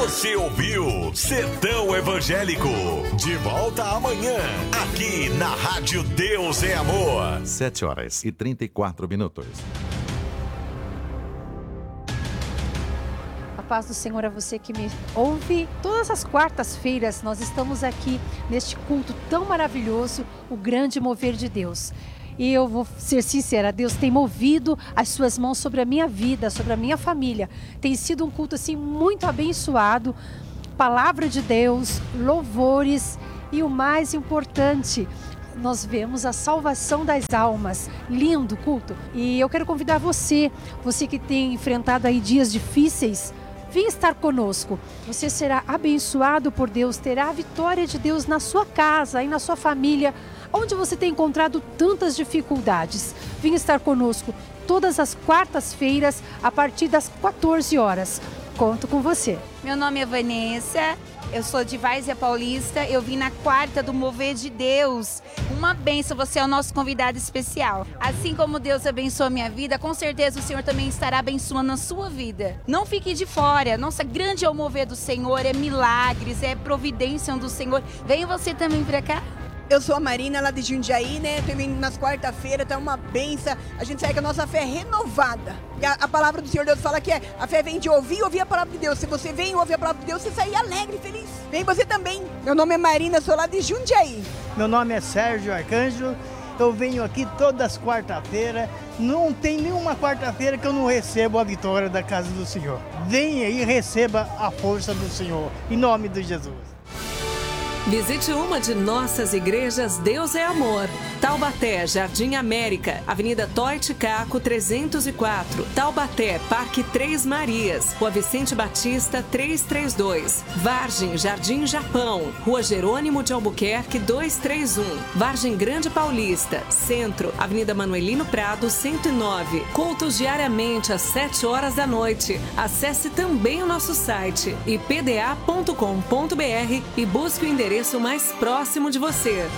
Você ouviu Sertão Evangélico. De volta amanhã, aqui na Rádio Deus é Amor. 7h34. A paz do Senhor a você que me ouve. Todas as quartas-feiras nós estamos aqui neste culto tão maravilhoso, o grande mover de Deus. E eu vou ser sincera, Deus tem movido as suas mãos sobre a minha vida, sobre a minha família. Tem sido um culto assim muito abençoado. Palavra de Deus, louvores e o mais importante, nós vemos a salvação das almas. Lindo culto. E eu quero convidar você que tem enfrentado aí dias difíceis, vem estar conosco. Você será abençoado por Deus, terá a vitória de Deus na sua casa e na sua família, onde você tem encontrado tantas dificuldades. Vem estar conosco todas as quartas-feiras, a partir das 14 horas. Conto com você. Meu nome é Vanessa, eu sou de Várzea Paulista, eu vim na quarta do Mover de Deus. Uma bênção, você é o nosso convidado especial. Assim como Deus abençoa a minha vida, com certeza o Senhor também estará abençoando a sua vida. Não fique de fora, nossa, grande é o mover do Senhor, é milagres, é providência do Senhor. Vem você também pra cá. Eu sou a Marina, lá de Jundiaí, né? Tô vindo nas quarta-feiras, tá uma benção. A gente sabe que a nossa fé é renovada. A palavra do Senhor Deus fala que a fé vem de ouvir a palavra de Deus. Se você vem e ouvir a palavra de Deus, você sai alegre e feliz. Vem você também. Meu nome é Marina, sou lá de Jundiaí. Meu nome é Sérgio Arcanjo. Eu venho aqui todas as quarta-feiras. Não tem nenhuma quarta-feira que eu não recebo a vitória da casa do Senhor. Venha e receba a força do Senhor. Em nome de Jesus. Visite uma de nossas igrejas Deus é Amor. Taubaté, Jardim América, Avenida Toit Caco 304. Taubaté, Parque Três Marias, Rua Vicente Batista 332. Vargem, Jardim Japão, Rua Jerônimo de Albuquerque 231. Vargem Grande Paulista, Centro, Avenida Manuelino Prado 109. Cultos diariamente às 7 horas da noite. Acesse também o nosso site ipda.com.br e busque o endereço mais próximo de você.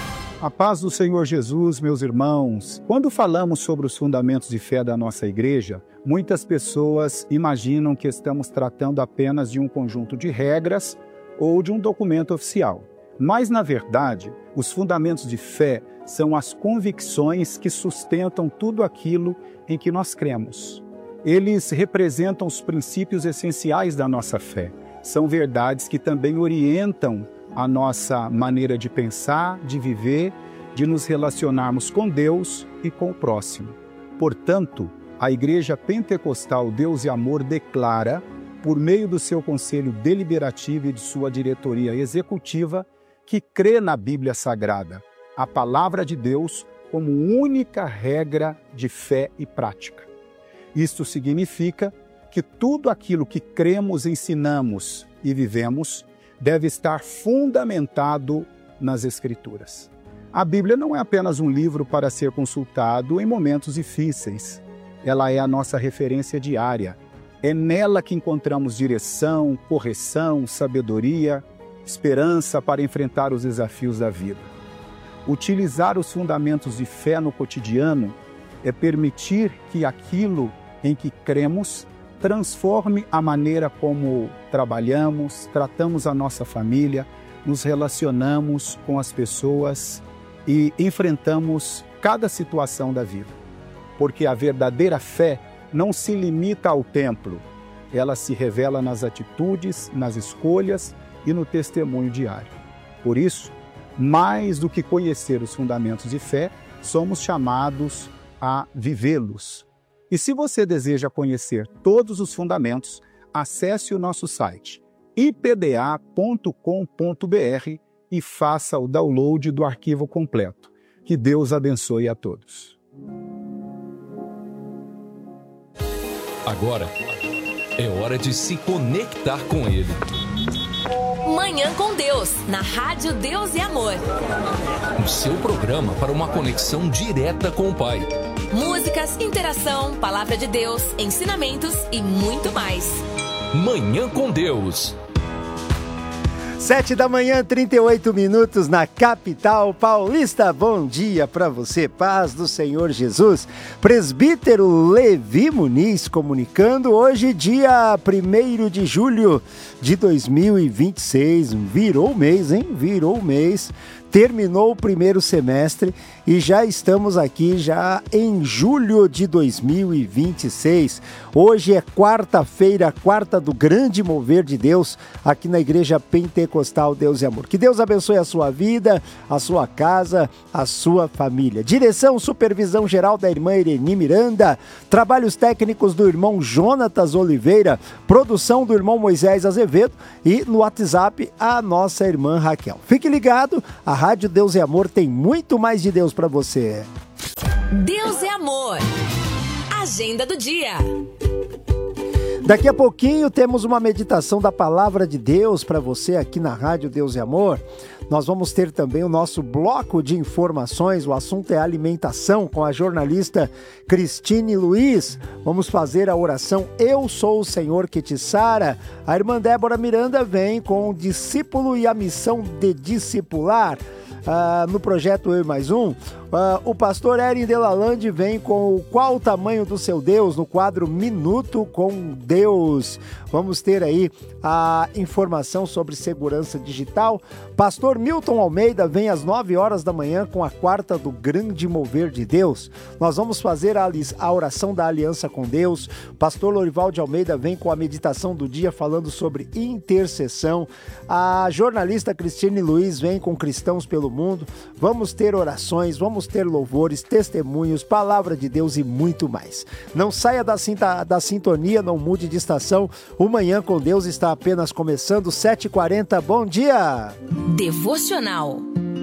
A paz do Senhor Jesus, meus irmãos. Quando falamos sobre os fundamentos de fé da nossa igreja, muitas pessoas imaginam que estamos tratando apenas de um conjunto de regras ou de um documento oficial. Mas, na verdade, os fundamentos de fé são as convicções que sustentam tudo aquilo em que nós cremos. Eles representam os princípios essenciais da nossa fé. São verdades que também orientam a nossa maneira de pensar, de viver, de nos relacionarmos com Deus e com o próximo. Portanto, a Igreja Pentecostal Deus e Amor declara, por meio do seu Conselho Deliberativo e de sua diretoria executiva, que crê na Bíblia Sagrada, a Palavra de Deus, como única regra de fé e prática. Isto significa que tudo aquilo que cremos, ensinamos e vivemos deve estar fundamentado nas Escrituras. A Bíblia não é apenas um livro para ser consultado em momentos difíceis. Ela é a nossa referência diária. É nela que encontramos direção, correção, sabedoria, esperança para enfrentar os desafios da vida. Utilizar os fundamentos de fé no cotidiano é permitir que aquilo em que cremos transforme a maneira como trabalhamos, tratamos a nossa família, nos relacionamos com as pessoas e enfrentamos cada situação da vida. Porque a verdadeira fé não se limita ao templo, ela se revela nas atitudes, nas escolhas e no testemunho diário. Por isso, mais do que conhecer os fundamentos de fé, somos chamados a vivê-los. E se você deseja conhecer todos os fundamentos, acesse o nosso site ipda.com.br e faça o download do arquivo completo. Que Deus abençoe a todos. Agora é hora de se conectar com Ele. Manhã com Deus, na Rádio Deus e Amor. O seu programa para uma conexão direta com o Pai. Músicas, interação, palavra de Deus, ensinamentos e muito mais. Manhã com Deus. 7h, 38 minutos na capital paulista. Bom dia para você, paz do Senhor Jesus. Presbítero Levi Muniz comunicando hoje, dia 1º de julho de 2026. Virou o mês, hein? Virou o mês. Terminou o primeiro semestre e já estamos aqui já em julho de 2026. Hoje é quarta-feira, quarta do grande mover de Deus aqui na Igreja Pentecostal Deus e Amor. Que Deus abençoe a sua vida, a sua casa, a sua família. Direção, supervisão geral da irmã Ireni Miranda, trabalhos técnicos do irmão Jonatas Oliveira, produção do irmão Moisés Azevedo e no WhatsApp a nossa irmã Raquel. Fique ligado, a Rádio Deus e Amor tem muito mais de Deus para você. Deus é Amor. Agenda do dia. Daqui a pouquinho temos uma meditação da Palavra de Deus para você aqui na Rádio Deus e Amor. Nós vamos ter também o nosso bloco de informações, o assunto é alimentação, com a jornalista Cristine Luiz. Vamos fazer a oração Eu Sou o Senhor que te sara. A irmã Débora Miranda vem com o discípulo e a missão de discipular. No projeto Eu e Mais Um, o pastor Erin Delalande vem com Qual o Tamanho do Seu Deus, no quadro Minuto com Deus. Vamos ter aí a informação sobre segurança digital. Pastor Milton Almeida vem às 9h da manhã com a quarta do grande mover de Deus. Nós vamos fazer a oração da aliança com Deus. Pastor Lorival de Almeida vem com a meditação do dia falando sobre intercessão. A jornalista Cristine Luiz vem com Cristãos pelo Mundo. Vamos ter orações, vamos ter louvores, testemunhos, palavra de Deus e muito mais. Não saia da sintonia, não mude de estação. O Manhã com Deus está apenas começando, 7h40. Bom dia! Devocional.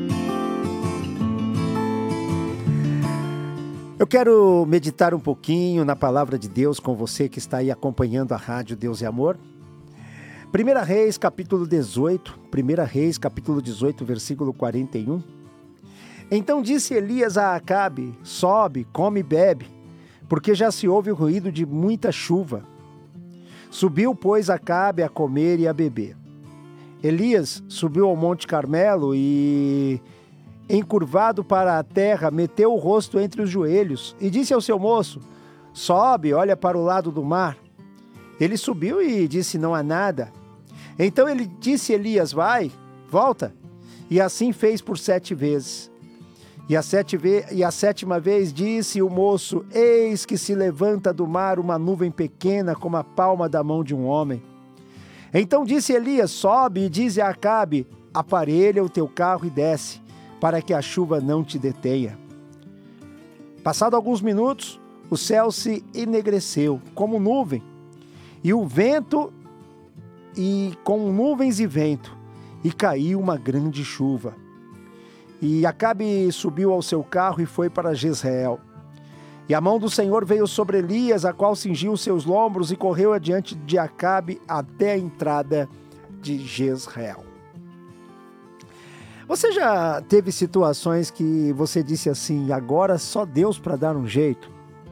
Eu quero meditar um pouquinho na palavra de Deus com você que está aí acompanhando a Rádio Deus e Amor. 1 Reis, capítulo 18, 1 Reis, capítulo 18, versículo 41. Então disse Elias a Acabe, sobe, come e bebe, porque já se ouve o ruído de muita chuva. Subiu, pois, Acabe a comer e a beber. Elias subiu ao Monte Carmelo e, encurvado para a terra, meteu o rosto entre os joelhos e disse ao seu moço, sobe, olha para o lado do mar. Ele subiu e disse, não há nada. Então ele disse Elias, vai, volta. E assim fez por 7 vezes. E a 7ª vez disse o moço, eis que se levanta do mar uma nuvem pequena como a palma da mão de um homem. Então disse Elias, sobe e dize a Acabe, aparelha o teu carro e desce, para que a chuva não te detenha. Passado alguns minutos, o céu se enegreceu como nuvem, e o vento, e com nuvens e vento, e caiu uma grande chuva. E Acabe subiu ao seu carro e foi para Jezreel. E a mão do Senhor veio sobre Elias, a qual cingiu os seus lombos e correu adiante de Acabe até a entrada de Jezreel. Você já teve situações que você disse assim, agora só Deus para dar um jeito?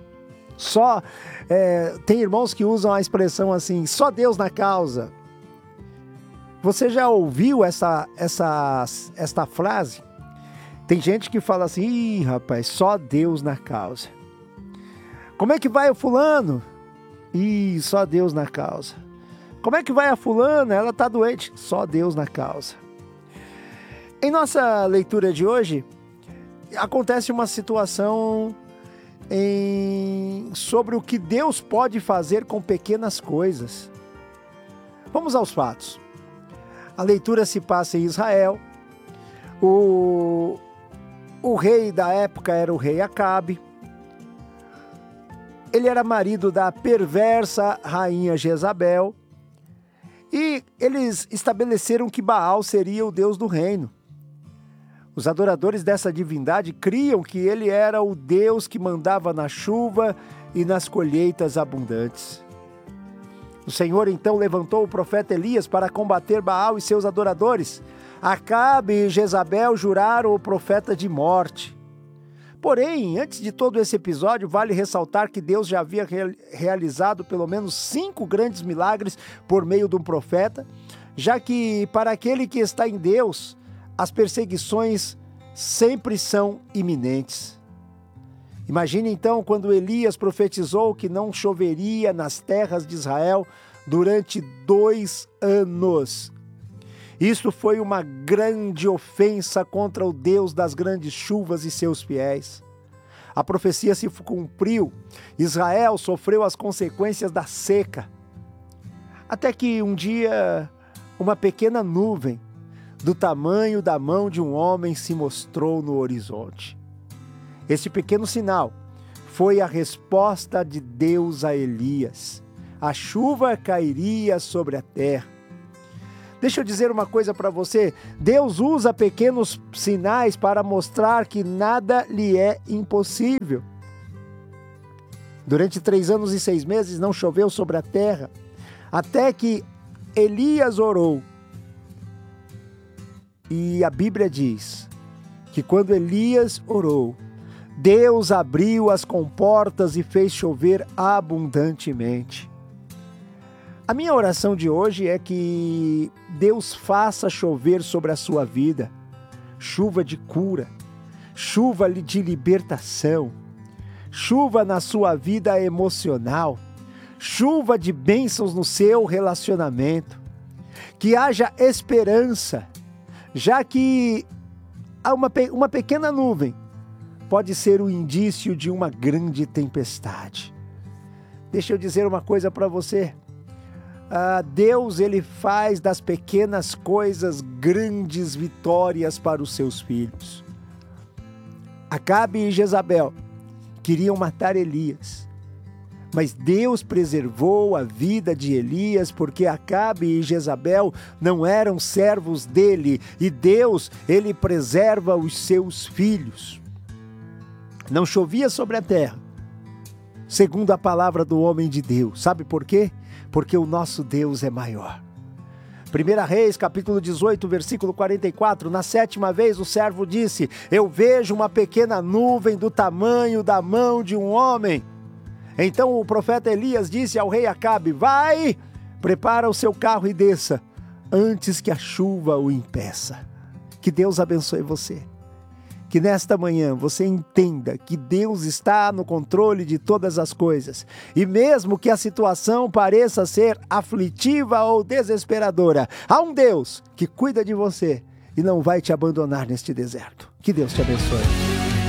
Tem irmãos que usam a expressão assim, só Deus na causa. Você já ouviu esta frase? Tem gente que fala assim, ih, rapaz, só Deus na causa. Como é que vai o fulano? Ih, só Deus na causa. Como é que vai a fulana? Ela está doente. Só Deus na causa. Em nossa leitura de hoje, acontece uma situação sobre o que Deus pode fazer com pequenas coisas. Vamos aos fatos. A leitura se passa em Israel. O rei da época era o rei Acabe. Ele era marido da perversa rainha Jezabel. E eles estabeleceram que Baal seria o deus do reino. Os adoradores dessa divindade criam que ele era o Deus que mandava na chuva e nas colheitas abundantes. O Senhor então levantou o profeta Elias para combater Baal e seus adoradores. Acabe e Jezabel juraram o profeta de morte. Porém, antes de todo esse episódio, vale ressaltar que Deus já havia realizado pelo menos 5 grandes milagres por meio de um profeta, já que para aquele que está em Deus, as perseguições sempre são iminentes. Imagine então quando Elias profetizou que não choveria nas terras de Israel durante 2 anos. Isto foi uma grande ofensa contra o Deus das grandes chuvas e seus fiéis. A profecia se cumpriu. Israel sofreu as consequências da seca. Até que um dia, uma pequena nuvem, do tamanho da mão de um homem, se mostrou no horizonte. Esse pequeno sinal foi a resposta de Deus a Elias. A chuva cairia sobre a terra. Deixa eu dizer uma coisa para você. Deus usa pequenos sinais para mostrar que nada lhe é impossível. Durante 3 anos e 6 meses não choveu sobre a terra, até que Elias orou. E a Bíblia diz que quando Elias orou, Deus abriu as comportas e fez chover abundantemente. A minha oração de hoje é que Deus faça chover sobre a sua vida chuva de cura, chuva de libertação, chuva na sua vida emocional, chuva de bênçãos no seu relacionamento, que haja esperança, já que uma pequena nuvem pode ser o indício de uma grande tempestade. Deixa eu dizer uma coisa para você. Deus, ele faz das pequenas coisas grandes vitórias para os seus filhos. Acabe e Jezabel queriam matar Elias, mas Deus preservou a vida de Elias porque Acabe e Jezabel não eram servos dele, e Deus, ele preserva os seus filhos. Não chovia sobre a terra, segundo a palavra do homem de Deus. Sabe por quê? Porque o nosso Deus é maior. 1 Reis, capítulo 18, versículo 44, na 7ª vez o servo disse: eu vejo uma pequena nuvem do tamanho da mão de um homem. Então o profeta Elias disse ao rei Acabe: vai, prepara o seu carro e desça, antes que a chuva o impeça. Que Deus abençoe você. Que nesta manhã você entenda que Deus está no controle de todas as coisas. E mesmo que a situação pareça ser aflitiva ou desesperadora, há um Deus que cuida de você e não vai te abandonar neste deserto. Que Deus te abençoe.